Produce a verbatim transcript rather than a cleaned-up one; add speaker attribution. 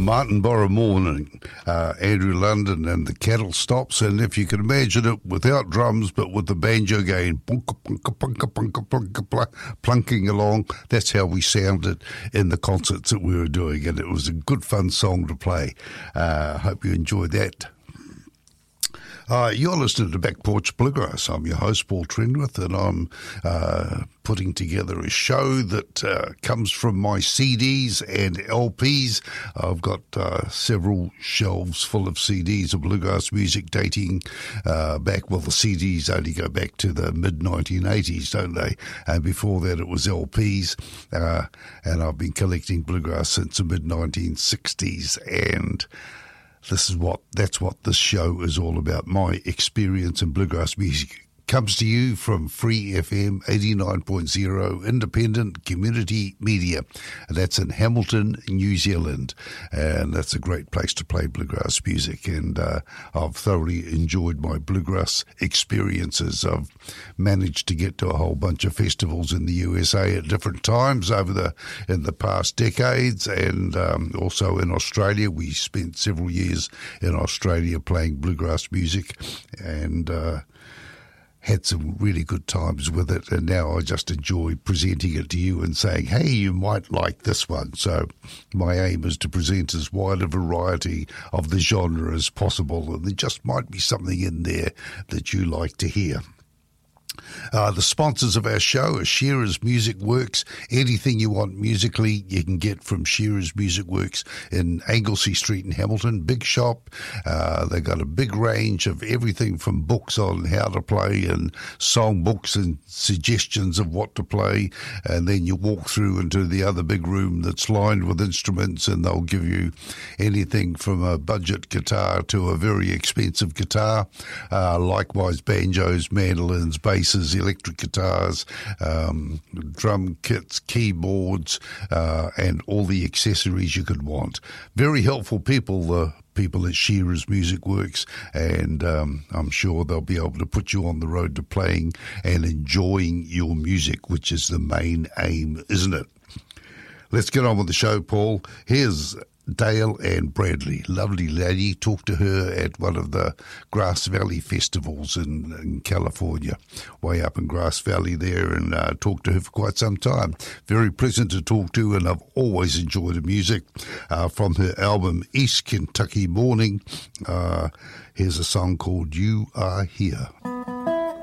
Speaker 1: Martinborough Morning, uh, Andrew London and the Cattle Stops, and if you can imagine it without drums but with the banjo going punka, punka, punka, punka, punka, plunk, plunking along, that's how we sounded in the concerts that we were doing, and it was a good fun song to play. I uh, hope you enjoyed that. Uh, you're listening to Back Porch Bluegrass. I'm your host, Paul Trenwith, and I'm uh, putting together a show that uh, comes from my C Ds and L Ps. I've got uh, several shelves full of C Ds of bluegrass music dating uh, back, well, the C Ds only go back to the mid nineteen eighties, don't they? And before that it was L Ps, uh, and I've been collecting bluegrass since the mid nineteen sixties, and This is what, that's what this show is all about. My experience in bluegrass music comes to you from Free F M eighty-nine point oh, independent community media. And that's in Hamilton, New Zealand. And that's a great place to play bluegrass music. And uh, I've thoroughly enjoyed my bluegrass experiences. I've managed to get to a whole bunch of festivals in the U S A at different times over the in the past decades. And um, also in Australia. We spent several years in Australia playing bluegrass music. And uh had some really good times with it, and now I just enjoy presenting it to you and saying, hey, you might like this one. So my aim is to present as wide a variety of the genre as possible, and there just might be something in there that you like to hear. Uh, the sponsors of our show are Shearer's Music Works. Anything you want musically, you can get from Shearer's Music Works in Anglesey Street in Hamilton. Big shop. Uh, they've got a big range of everything from books on how to play and song books and suggestions of what to play. And then you walk through into the other big room that's lined with instruments, and they'll give you anything from a budget guitar to a very expensive guitar. Uh, likewise, banjos, mandolins, basses, electric guitars, um, drum kits, keyboards, uh, and all the accessories you could want. Very helpful people, the people at Shearer's Music Works, and um, I'm sure they'll be able to put you on the road to playing and enjoying your music, which is the main aim, isn't it? Let's get on with the show, Paul. Here's Dale and Bradley, lovely lady. Talked to her at one of the Grass Valley festivals in, in California, way up in Grass Valley there, and uh, talked to her for quite some time. Very pleasant to talk to, and I've always enjoyed the music uh, from her album East Kentucky Morning. Uh, here's a song called You Are Here.